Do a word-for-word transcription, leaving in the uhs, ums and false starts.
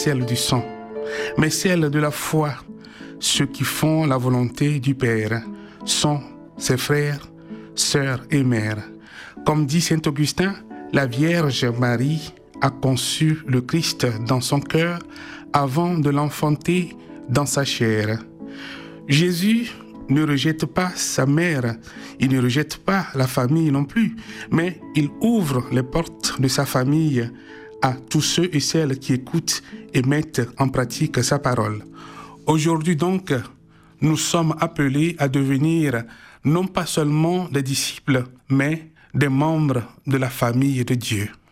celle du sang, mais celle de la foi. Ceux qui font la volonté du Père sont ses frères, sœurs et mères. Comme dit saint Augustin, la Vierge Marie a conçu le Christ dans son cœur avant de l'enfanter dans sa chair. Jésus ne rejette pas sa mère, il ne rejette pas la famille non plus, mais il ouvre les portes de sa famille à tous ceux et celles qui écoutent et mettent en pratique sa parole. Aujourd'hui donc, nous sommes appelés à devenir non pas seulement des disciples, mais des membres de la famille de Dieu.